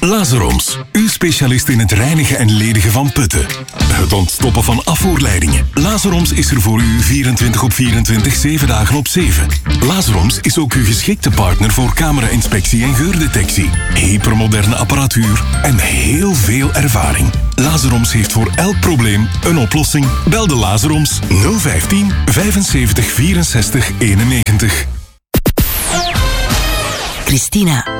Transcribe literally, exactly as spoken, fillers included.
Lazaroms, uw specialist in het reinigen en ledigen van putten. Het ontstoppen van afvoerleidingen. Lazaroms is er voor u vierentwintig op vierentwintig, zeven dagen op zeven. Lazaroms is ook uw geschikte partner voor camera-inspectie en geurdetectie. Hypermoderne apparatuur en heel veel ervaring. Lazaroms heeft voor elk probleem een oplossing. Bel de Lazaroms nul vijftien vijfenzeventig vierenzestig eenennegentig. Christina.